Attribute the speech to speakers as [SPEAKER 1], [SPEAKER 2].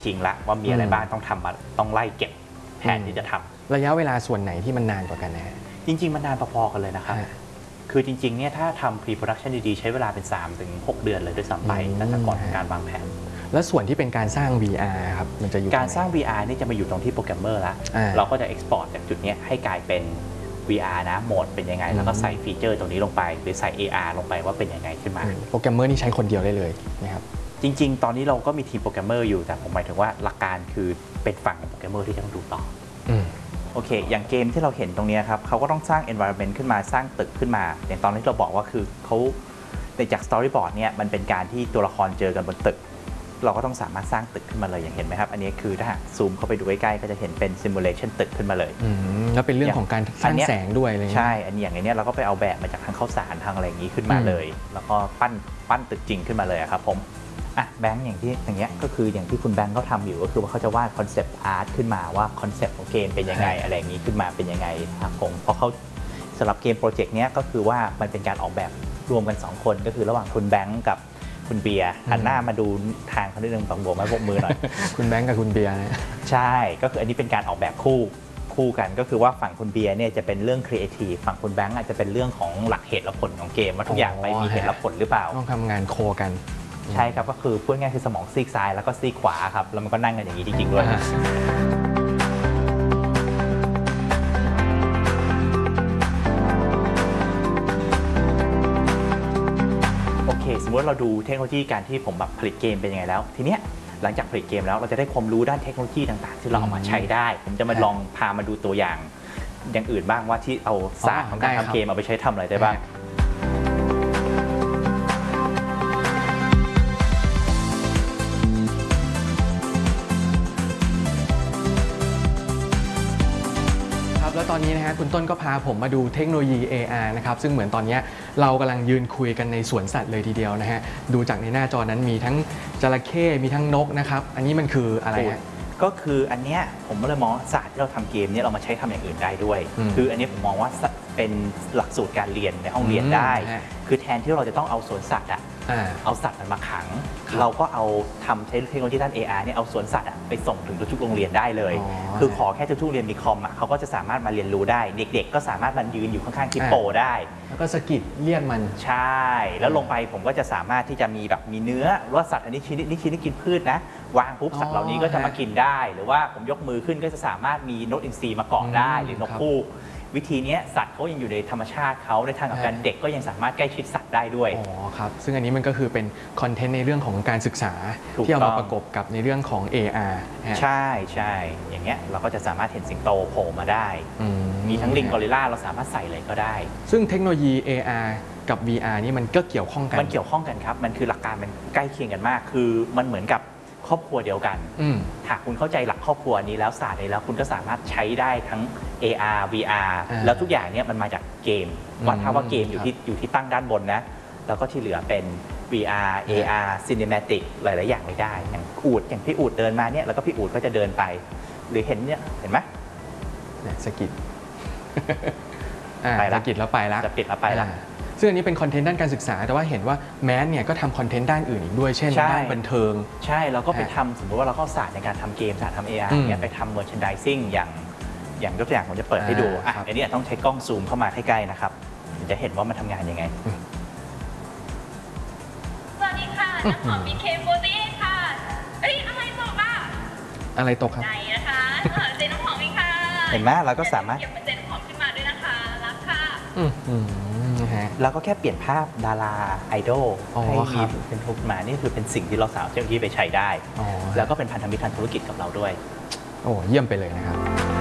[SPEAKER 1] จริงละว่ามีอะไรบ้างต้องทำมาต้องไล่เก็บแผนที่จะทำ
[SPEAKER 2] ระยะเวลาส่วนไหนที่มันนานกว่ากันนะ
[SPEAKER 1] จริงๆมันนานพอๆกันเลยนะครับคือจริงๆเนี่ยถ้าทำ pre-production ดีๆใช้เวลาเป็น 3-6 เดือนเลยด้วยซ้ำไปตั้งแต่ก่อนการวางแผน
[SPEAKER 2] แล้วส่วนที่เป็นการสร้าง VR ครับมันจะอยู่
[SPEAKER 1] การสร้าง VR นี่จะมาอยู่ตรงที่โปรแกรมเมอร์ละเราก็จะ export จากจุดนี้ให้กลายเป็น VR นะโหมดเป็นยังไงแล้วก็ใส่ฟีเจอร์ตรงนี้ลงไปหรือใส่ AR ลงไปว่าเป็นยังไงขึ้นมา
[SPEAKER 2] โปรแกรมเมอร์นี่ใช้คนเดียวได้เลยนะครับ
[SPEAKER 1] จริงๆตอนนี้เราก็มีทีมโปรแกรมเมอร์อยู่แต่ผมหมายถึงว่าหลักการคือเป็นฝั่งของโปรแกรมเมอร์ที่ต้องดูต่อโอเคอย่างเกมที่เราเห็นตรงนี้ครับเขาก็ต้องสร้าง environment ขึ้นมาสร้างตึกขึ้นมาอย่างตอนที่เราบอกว่าคือเขาในจาก storyboard เนี่ยมันเป็นการที่ตัวละครเจอกันบนตึกเราก็ต้องสามารถสร้างตึกขึ้นมาเลยอย่างเห็นไหมครับอันนี้คือถ้าซูมเข้าไปดูใกล้ๆก็จะเห็นเป็น simulation ตึกขึ้นมาเลย
[SPEAKER 2] แล้วเป็นเรื่องของการสร้างแสงด้วยเลย
[SPEAKER 1] ใช่อันนี้อย่างนี้เราก็ไปเอาแบบมาจากทางข้าวสารทางอะไรอย่างนี้ขึ้นมาเลยแล้วก็ปั้นตึกจริงขึ้นมาเลยครับผมแบงค์อย่างเงี้ยก็คืออย่างที่คุณแบงค์เขาทำอยู่ก็คือว่าเขาจะวาดคอนเซปต์อาร์ตขึ้นมาว่าคอนเซปต์ของเกมเป็นยังไงอะไรอย่างนี้ขึ้นมาเป็นยังไงครับผมเพราะเขาสำหรับเกมโปรเจกต์เนี้ยก็คือว่ามันเป็นการออกแบบรวมกัน2คนก็คือระหว่างคุณแบงค์กับคุณเบียร์หันหน้ามาดูทางเขาด้วยหนึ่งโบกไม้โบกมือหน่อย
[SPEAKER 2] คุณแบงค์กับคุณเบียร์
[SPEAKER 1] ใช่ก็คืออันนี้เป็นการออกแบบคู่กันก็คือว่าฝั่งคุณเบียร์เนี่ยจะเป็นเรื่องครีเอทีฟฝั่งคุณแบงค์อาจจะเป็นเรื่องของหลักเหตุและผลของเกมว่าทุกอย่างไปมีเหตุและผลหรือเปล่า
[SPEAKER 2] ต้องทำงานโคกัน
[SPEAKER 1] ใช่ครับก็คือพูดง่ายคือสมองซีกซ้ายแล้วก็ซีกขวาครับแล้วมันก็นั่งกันอย่างนี้จริงๆด้วยโอเคสมมติเราดูเทคโนโลยีการที่ผมแบบผลิตเกมเป็นยังไงแล้วทีเนี้ยหลังจากผลิตเกมแล้วเราจะได้ความรู้ด้านเทคโนโลยีต่างๆที่เราเอามาใช้ได้ผมจะมาลองพามาดูตัวอย่างอื่นบ้างว่าที่เอาศาสตร์ของการทำเกมเอาไปใช้ทำอะไรได้บ้าง
[SPEAKER 2] แล้วตอนนี้นะฮะคุณต้นก็พาผมมาดูเทคโนโลยี AR นะครับซึ่งเหมือนตอนนี้เรากำลังยืนคุยกันในสวนสัตว์เลยทีเดียวนะฮะดูจากในหน้าจอนั้นมีทั้งจระเข้มีทั้งนกนะครับอันนี้มันคืออะไรฮะ
[SPEAKER 1] ก็คืออันเนี้ยผมก็เลยมองศาสตร์ที่เราทำเกมนี้เรามาใช้ทำอย่างอื่นได้ด้วยคืออันนี้ผมมองว่าเป็นหลักสูตรการเรียนในห้องเรียนได้คือแทนที่เราจะต้องเอาสวนสัตว์เอาสัตว์มันมาขังเราก็เอาทำใช้เทคโนโลยีด้าน AR เนี่ยเอาสวนสัตว์ไปส่งถึงทุกโรงเรียนได้เลยคือขอแค่ทุกโรงเรียนมีคอมเขาก็จะสามารถมาเรียนรู้ได้เด็กๆก็สามารถมันยืนอยู่ข้างๆฮิปโปได้
[SPEAKER 2] แล้วก็สกิดเลียนมัน
[SPEAKER 1] ใช่แล้วลงไปผมก็จะสามารถที่จะมีแบบมีเนื้อว่าสัตว์อันนี้ชนิดนี้กินพืชนะวางปุ๊บสัตว์เหล่านี้ก็จะมากินได้หรือว่าผมยกมือขึ้นก็จะสามารถมีนกอินทรีมาเกาะได้หรือนกฮูกวิธีนี้สัตว์เขายังอยู่ในธรรมชาติเขาในทางกับการเด็กก็ยังสามารถใกล้ชิดสัตว์ได้ด้วย
[SPEAKER 2] อ๋อครับซึ่งอันนี้มันก็คือเป็นคอนเทนต์ในเรื่องของการศึกษาที่เอามาประกบกับในเรื่องของ AR
[SPEAKER 1] ใช่อย่างเงี้ยเราก็จะสามารถเห็นสิงโตโผล่มาได้มีทั้งลิงกอริลลาเราสามารถใส่เลยก็ได้
[SPEAKER 2] ซึ่งเทคโนโลยี AR กับ VR นี่มันก็เกี่ยวข้องกัน
[SPEAKER 1] มันเกี่ยวข้องกันครับมันคือหลักการมันใกล้เคียงกันมากคือมันเหมือนกับครอบครัวเดียวกันหากคุณเข้าใจหลักครอบครัวนี้แล้วศาสตร์นี้แล้วคุณก็สามารถใช้ได้ทั้ง AR VR แล้วทุกอย่างเนี่ยมันมาจากเกมถ้าว่าเกมอยู่ที่ตั้งด้านบนนะแล้วก็ที่เหลือเป็น VR AR Cinematic หลายๆอย่างไม่ได้อย่างพี่อูดเดินมาเนี่ยแล้วก็พี่อูดก็จะเดินไปหรือเห็นเนี่ยเห็นไหม
[SPEAKER 2] สกิดสกิดแล้วไปแล้ว
[SPEAKER 1] จะปิดแล้วไปแล้ว
[SPEAKER 2] ซึ่งอันนี้เป็นคอนเทนต์ด้านการศึกษาแต่ว่าเห็นว่าแมสเนี่ยก็ทำคอนเทนต์ด้านอื่นอีกด้วยเช่นด้านบันเทิง
[SPEAKER 1] ใช่แล้วก็ไปทำสมมติว่าเราเข้าศาสตร์ในการทำเกมศาสตร์ทำ AR เนี่ยไปทำ merchandising อย่างยกตัวอย่างผมจะเปิดให้ดูอันนี้ต้องใช้กล้องซูมเข้ามาใกล้ๆนะครับจะเห็นว่ามันทำงานยังไง
[SPEAKER 3] สวัสดีค่ะน้ำหอม BK48 ค่ะอะไรตกอ่ะ
[SPEAKER 2] อะไรตกครับ
[SPEAKER 3] ไหนนะคะเจนน้ำหอมอีกค่ะ
[SPEAKER 1] เห็นไหมเราก็สามารถ
[SPEAKER 3] เก็บเจนน้ำหอมขึ้นมาด้วยนะคะรักค่ะ
[SPEAKER 1] แล้วก็แค่เปลี่ยนภาพดาราไอดอลให้มีเป็นทุกมานี่คือเป็นสิ่งที่เราสามารถที่ไปใช้ได้แล้วก็เป็นพันธมิตรทางธุรกิจกับเราด้วย
[SPEAKER 2] โอ้เยี่ยมไปเลยนะครับ